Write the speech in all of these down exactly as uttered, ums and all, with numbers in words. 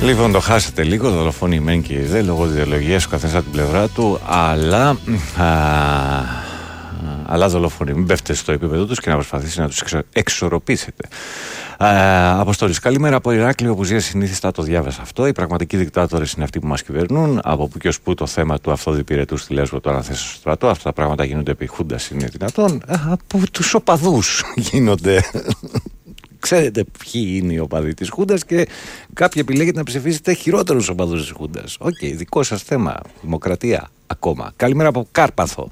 Λοιπόν, το χάσετε λίγο, δολοφόνοι μεν και οι δε, λόγω ιδεολογίας ο καθένας από την πλευρά του, αλλά, α, αλλά δολοφόνοι. Μην πέφτετε στο επίπεδο τους και να προσπαθήσετε να τους εξο, εξορροπήσετε. Αποστόλης, καλημέρα από Ηράκλειο, που ζει συνήθιστα, το διάβασα αυτό. Οι πραγματικοί δικτάτορες είναι αυτοί που μας κυβερνούν. Από που και ως που το θέμα του αυτοδιπηρετού στη Λέσβο το αναθέσει στο στρατό. Αυτά τα πράγματα γίνονται επί Χούντας, είναι δυνατόν. Από τους οπαδούς γίνονται. Ξέρετε ποιοι είναι οι οπαδοί της Χούντας και κάποιοι επιλέγετε να ψηφίσετε χειρότερους οπαδούς της Χούντας. Οκ, okay, δικό σας θέμα. Δημοκρατία ακόμα. Καλημέρα από Κάρπαθο.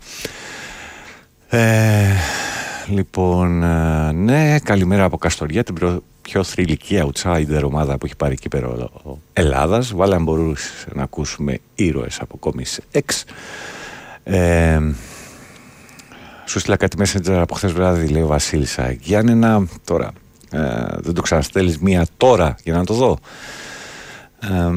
Ε, λοιπόν, ναι, καλημέρα από Καστοριά, την πιο, πιο θρυλική outsider ομάδα που έχει πάρει κύπερο Ελλάδας. Βάλε αν μπορούσε να ακούσουμε ήρωες από κόμις X. Ε, σου στείλα κάτι messenger από χθες βράδυ, λέει ο Βασίλισσα. Γιάννενα, τώρα... Ε, δεν το ξαναστέλεις μία τώρα για να το δω. Ε,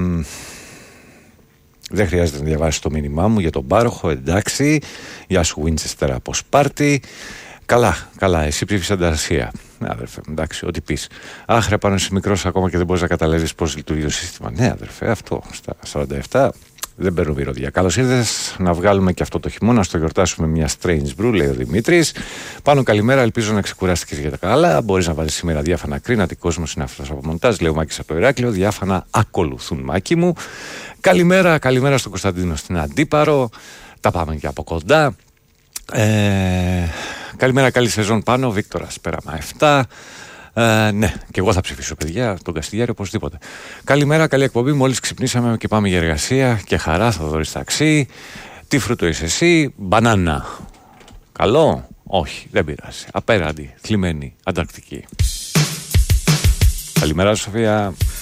δεν χρειάζεται να διαβάσεις το μήνυμά μου για τον πάροχο. Εντάξει. Γεια σου Winchester από Σπάρτη. Καλά, καλά. Εσύ ψήφισες ανταρσία. Ναι, αδερφέ, εντάξει, ό,τι πεις. Άχρε, πάνω είσαι μικρός ακόμα και δεν μπορείς να καταλάβεις πώς λειτουργεί το σύστημα. Ναι, αδερφέ, αυτό στα σαράντα επτά δεν παίρνω μυρωδιά. Καλώς ήρθες, να βγάλουμε και αυτό το χειμώνα, στο γιορτάσουμε μια Strange Brew, λέει ο Δημήτρης. Πάνω, καλημέρα, ελπίζω να ξεκουράστηκες για τα καλά. Μπορείς να βάλεις σήμερα διάφανα κρίνατη, κόσμος είναι αυτός από μοντάζ, λέει ο Μάκης από το Ηράκλειο. Διάφανα ακολουθούν, Μάκη μου. Καλημέρα, καλημέρα στον Κωνσταντίνο στην Αντίπαρο. Τα πάμε και από κοντά. Ε, καλημέρα, καλή σεζόν πάνω. Βίκτορας Πέραμα επτά. Ε, ναι, και εγώ θα ψηφίσω, παιδιά, τον Καστιγιάρη οπωσδήποτε. Καλημέρα, καλή εκπομπή. Μόλις ξυπνήσαμε και πάμε για εργασία. Και χαρά, θα δωρείς ταξί. Τι φρούτο είσαι εσύ? Μπανάνα. Καλό? Όχι, δεν πειράζει. Απέραντη, θλιμμένη, ανταρκτική. Καλημέρα, Σοφία.